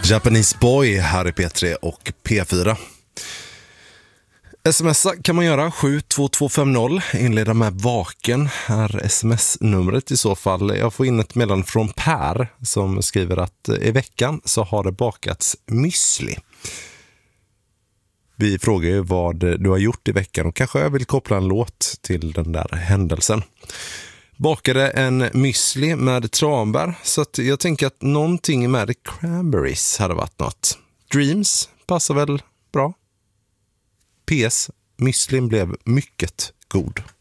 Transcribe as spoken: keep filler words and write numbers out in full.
Japanese Boy här i P tre och P fyra. Smsa kan man göra sju två två fem noll, inleda med vaken är sms-numret i så fall. Jag får in ett meddelande från Per som skriver att i veckan så har det bakats müsli. Vi frågar ju vad du har gjort i veckan och kanske jag vill koppla en låt till den där händelsen. Bakade en müsli med tranbär, så att jag tänker att någonting med cranberries hade varit något. Dreams passar väl bra. P S. Müslin blev mycket god.